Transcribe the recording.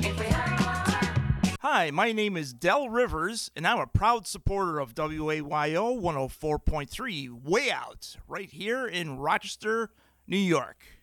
Hi, my name is Del Rivers, and I'm a proud supporter of WAYO 104.3 Way Out, right here in Rochester, New York.